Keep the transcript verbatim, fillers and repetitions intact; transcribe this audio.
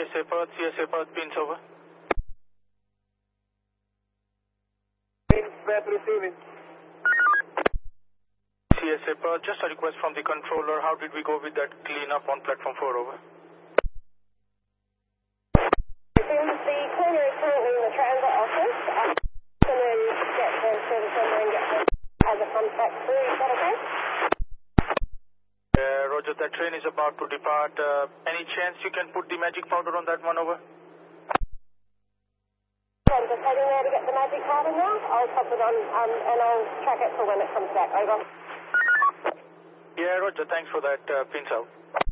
S A Perth, C S A Perth, pins over. Perth receiving. C S A Perth, just a request from the controller. How did we go with that cleanup on platform four, over? The cleaner is currently in the transit office. I'm going to get the service number and get her as a contact through. Is that okay? Uh, Roger, that train is about to depart. Uh, any chance you can put the magic powder on that one, over? I'm just heading there to get the magic powder now. I'll pop it on um, and I'll track it for when it comes back. Over. Yeah, Roger, thanks for that. Uh, pins out.